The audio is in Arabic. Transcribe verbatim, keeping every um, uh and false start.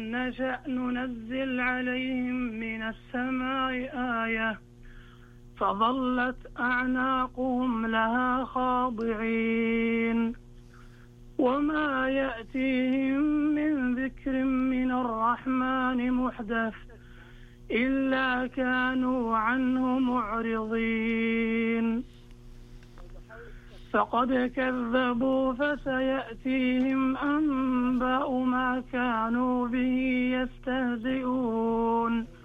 نشأ ننزل عليهم من السماء آية فظلت أعناقهم لها خاضعين وما يأتيهم من ذكر من الرحمن محدث إلا كانوا عنه معرضين فقد كذبوا فسيأتيهم أنباء ما كانوا به يستهزئون